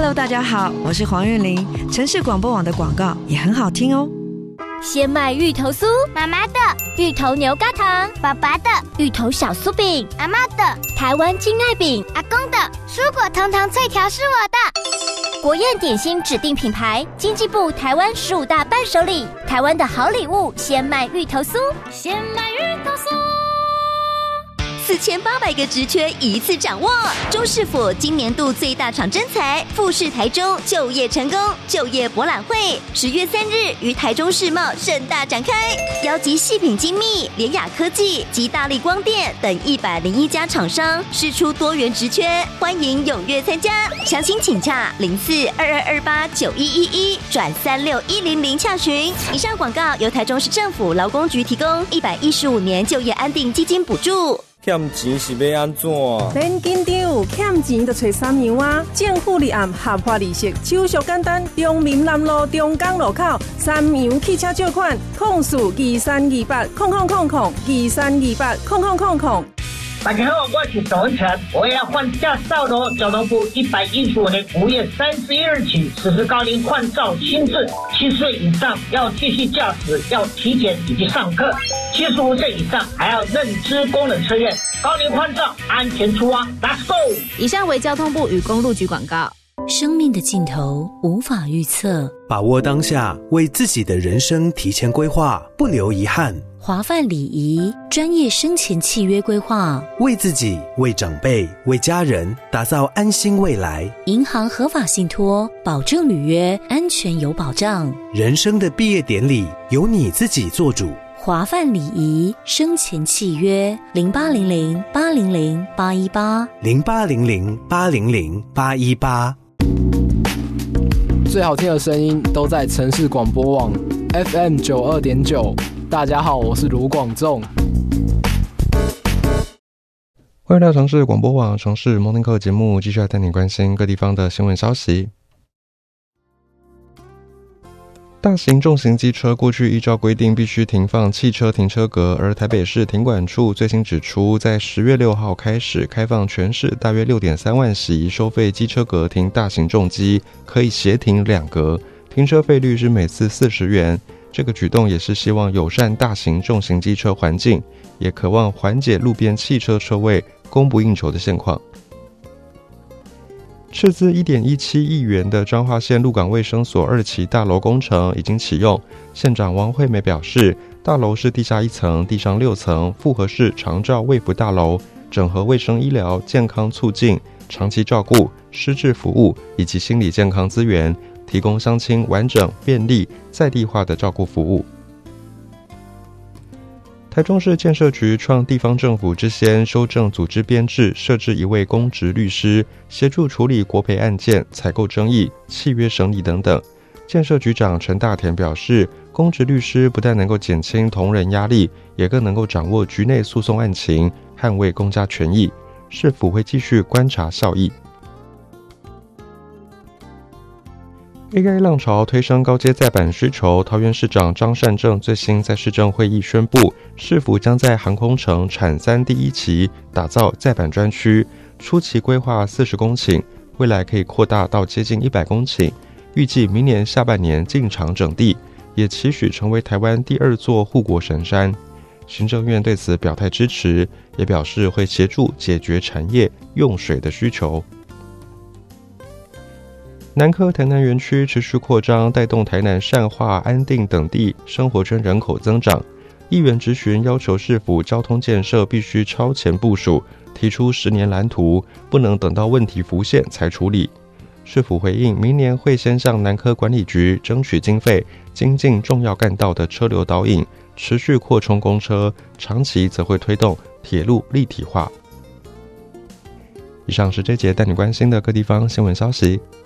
Hello， 大家好，我是黄韵玲。城市广播网的广告也很好听哦。 鲜麦芋头酥， 妈妈的； 芋头牛轧糖， 爸爸的； 芋头小酥饼， 阿嬷的； 台湾金爱饼， 阿公的；蔬果糖糖脆条是我的。 国宴点心指定品牌，经济部台湾15大伴手礼，台湾的好礼物，鲜麦芋头酥， 鲜麦芋头酥。 4800个职缺一次掌握，中市府今年度最大场征才，富士台中就业成功就业博览会10月3日于台中世贸盛大展开，邀集细品精密、联雅科技及大立光电等101家厂商，释出多元职缺，欢迎踊跃参加。详情请洽0422289111转36100洽询。以上广告由台中市政府劳工局提供，115年就业安定基金补助。 欠钱是要安怎？ 免紧张，欠钱就找三洋啊！政府立案合法利息，手续简单。中民南路中港路口三洋汽车借款，2328000023280000。 大家好，我是董文成，我要换驾照喽！交通部115年5月31日起实施高龄换照新制，7岁以上要继续驾驶，要体检以及上课；75岁以上还要认知功能测验。高龄换照，安全出发 ，Let's go！ 以上为交通部与公路局广告。 生命的尽头无法预测， 把握当下，为自己的人生提前规划，不留遗憾。 华范礼仪专业生前契约规划， 为自己、为长辈、为家人打造安心未来。 银行合法信托，保证履约，安全有保障。 人生的毕业典礼由你自己做主。 华范礼仪生前契约 08008008180800800818。 最好听的声音都在城市广播网 FM 92.9。大家好，我是卢广仲。 欢迎来到城市广播网城市 Morning Call 节目，继续来带你关心各地方的新闻消息。大型重型机车过去依照规定必须停放汽车停车格，而台北市停管处最新指出，在10月6号开始开放全市大约 6.3 万席收费机车格停大型重机，可以协停2格，停车费率是每次40元。这个举动也是希望友善大型重型机车环境，也渴望缓解路边汽车车位供不应求的现况。斥资 1.17 亿元的彰化县鹿港卫生所2期大楼工程已经启用，县长王惠美表示，大楼是地下1层、地上6层复合式长照卫福大楼，整合卫生医疗、健康促进、长期照顾、失智服务以及心理健康资源，提供乡亲完整、便利、在地化的照顾服务。台中市建设局创地方政府之先，修正组织编制，设置1位公职律师，协助处理国赔案件、采购争议、契约审理等等。建设局长陈大田表示，公职律师不但能够减轻同仁压力，也更能够掌握局内诉讼案情，捍卫公家权益。市府会继续观察效益。AI 浪潮推升高阶载板需求，桃园市长张善政最新在市政会议宣布，市府将在航空城产3第1期打造载板专区，初期规划40公顷，未来可以扩大到接近100公顷，预计明年下半年进场整地，也期许成为台湾第2座护国神山。行政院对此表态支持，也表示会协助解决产业用水的需求。南科台南园区持续扩张，带动台南善化、安定等地生活圈人口增长。议员质询要求市府交通建设必须超前部署，提出10年蓝图，不能等到问题浮现才处理。市府回应，明年会先向南科管理局争取经费，精进重要干道的车流导引，持续扩充公车，长期则会推动铁路立体化。以上是这节带你关心的各地方新闻消息。